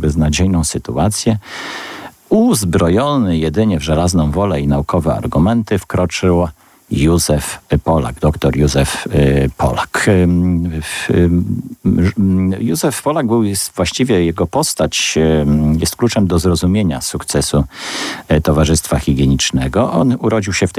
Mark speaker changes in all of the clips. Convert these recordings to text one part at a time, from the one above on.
Speaker 1: beznadziejną sytuację, uzbrojony jedynie w żelazną wolę i naukowe argumenty, wkroczył Józef Polak, dr Józef Polak. Józef Polak właściwie jego postać jest kluczem do zrozumienia sukcesu Towarzystwa Higienicznego. On urodził się w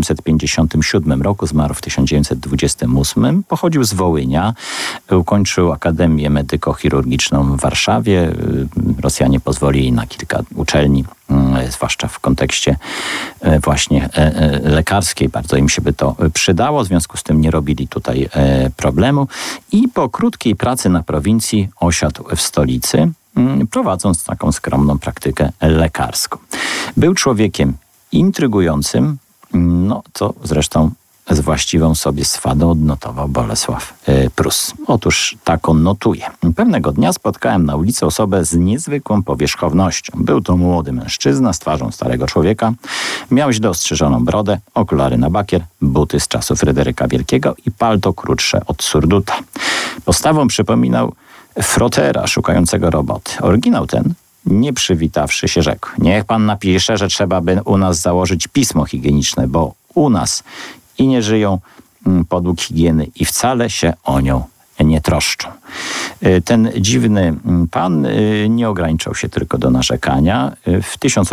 Speaker 1: 1857 roku, zmarł w 1928. Pochodził z Wołynia, ukończył Akademię Medyko-Chirurgiczną w Warszawie. Rosjanie pozwolili na kilka uczelni, zwłaszcza w kontekście właśnie lekarskiej. Bardzo im się by to przydało, w związku z tym nie robili tutaj problemu. I po krótkiej pracy na prowincji osiadł w stolicy, prowadząc taką skromną praktykę lekarską. Był człowiekiem intrygującym, co zresztą z właściwą sobie swadą odnotował Bolesław Prus. Otóż tak on notuje. Pewnego dnia spotkałem na ulicy osobę z niezwykłą powierzchownością. Był to młody mężczyzna z twarzą starego człowieka. Miał źle ostrzyżoną brodę, okulary na bakier, buty z czasu Fryderyka Wielkiego i palto krótsze od surduta. Postawą przypominał frotera szukającego roboty. Oryginał ten, nie przywitawszy się, rzekł: niech pan napisze, że trzeba by u nas założyć pismo higieniczne, bo u nas i nie żyją podług higieny i wcale się o nią nie troszczą. Ten dziwny pan nie ograniczał się tylko do narzekania. W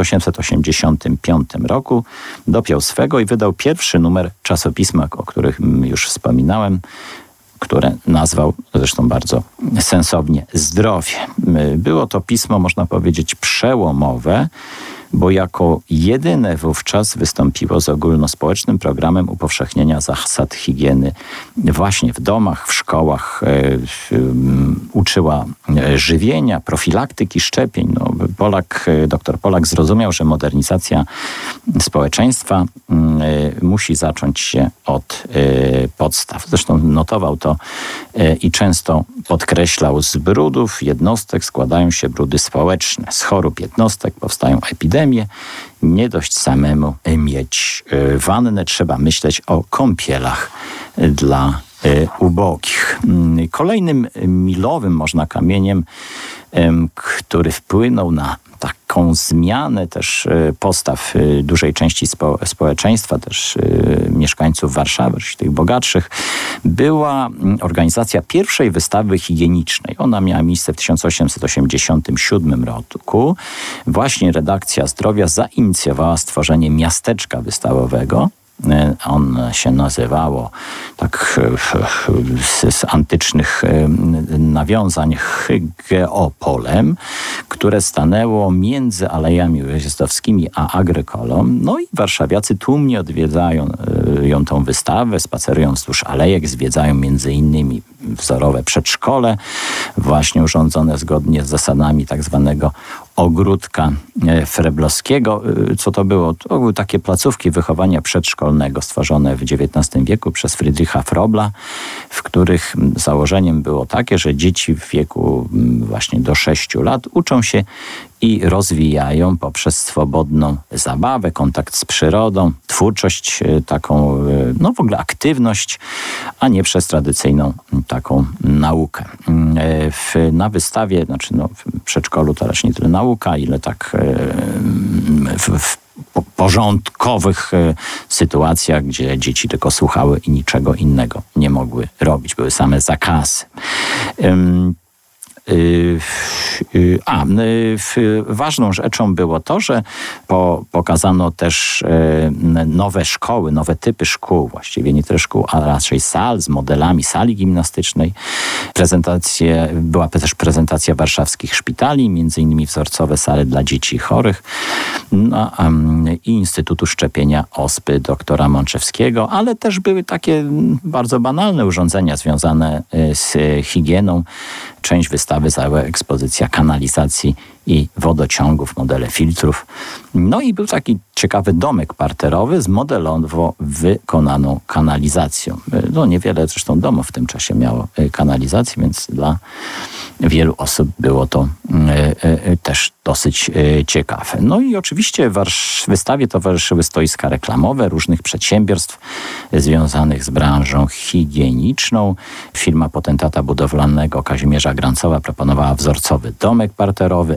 Speaker 1: 1885 roku dopiął swego i wydał pierwszy numer czasopisma, o których już wspominałem, które nazwał zresztą bardzo sensownie Zdrowie. Było to pismo, można powiedzieć, przełomowe, bo jako jedyne wówczas wystąpiło z ogólnospołecznym programem upowszechnienia zasad higieny właśnie w domach, w szkołach. Uczyła żywienia, profilaktyki, szczepień. Dr Polak zrozumiał, że modernizacja społeczeństwa musi zacząć się od podstaw. Zresztą notował to i często podkreślał: z brudów jednostek składają się brudy społeczne. Z chorób jednostek powstają epidemie. Nie dość samemu mieć wannę, trzeba myśleć o kąpielach dla ubogich. Kolejnym milowym, można kamieniem, który wpłynął na taką zmianę też postaw dużej części społeczeństwa, też mieszkańców Warszawy, czy tych bogatszych, była organizacja pierwszej wystawy higienicznej. Ona miała miejsce w 1887 roku. Właśnie redakcja Zdrowia zainicjowała stworzenie miasteczka wystawowego. On się nazywało tak z antycznych nawiązań Hygeopolem, które stanęło między Alejami Ujazdowskimi a Agrykolą. No i warszawiacy tłumnie odwiedzają tą wystawę, spacerują wzdłuż alejek, zwiedzają między innymi wzorowe przedszkole, właśnie urządzone zgodnie z zasadami tak zwanego ogródka freblowskiego. Co to było? To były takie placówki wychowania przedszkolnego stworzone w XIX wieku przez Friedricha Frobla, w których założeniem było takie, że dzieci w wieku właśnie do 6 lat uczą się i rozwijają poprzez swobodną zabawę, kontakt z przyrodą, twórczość, taką, w ogóle aktywność, a nie przez tradycyjną taką naukę. Na wystawie, w przedszkolu to raczej nie tyle nauka, ile tak w porządkowych sytuacjach, gdzie dzieci tylko słuchały i niczego innego nie mogły robić. Były same zakazy. Ważną rzeczą było to, że pokazano też nowe szkoły, nowe typy szkół, właściwie nie tyle szkół, a raczej sal z modelami sali gimnastycznej. Była też prezentacja warszawskich szpitali, między innymi wzorcowe sale dla dzieci chorych, i Instytutu Szczepienia Ospy doktora Mączewskiego, ale też były takie bardzo banalne urządzenia związane z higieną. Część wystawy zajęła ekspozycja kanalizacji i wodociągów, modele filtrów. No i był taki ciekawy domek parterowy z modelowo wykonaną kanalizacją. Niewiele zresztą domów w tym czasie miało kanalizację, więc dla wielu osób było to też dosyć ciekawe. No i oczywiście wystawie towarzyszyły stoiska reklamowe różnych przedsiębiorstw związanych z branżą higieniczną. Firma potentata budowlanego Kazimierza Grancowa proponowała wzorcowy domek parterowy,